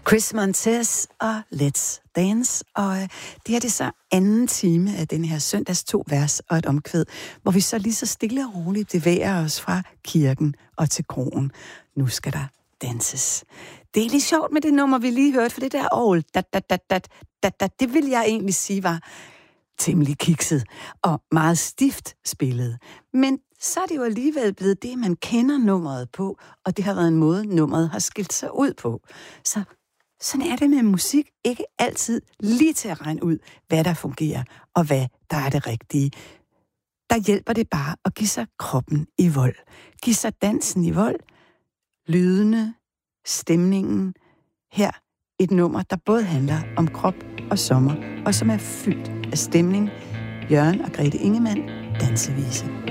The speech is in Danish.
Chris Montez og Let's Dance, og det her det er så anden time af den her søndags 2 vers og et omkvæd, hvor vi så lige så stille og roligt bevæger os fra kirken og til kroen. Nu skal der danses. Det er lidt sjovt med det nummer, vi lige hørte, for det der orgel, det vil jeg egentlig sige var temmelig kikset og meget stift spillet. Men så er det jo alligevel blevet det, man kender nummeret på, og det har været en måde, nummeret har skilt sig ud på. Så sådan er det med musik. Ikke altid lige til at regne ud, hvad der fungerer, og hvad der er det rigtige. Der hjælper det bare at give sig kroppen i vold. Give sig dansen i vold. Lydene, stemningen. Her et nummer, der både handler om krop og sommer, og som er fyldt af stemning. Jørgen og Grete Ingemann, dansevise.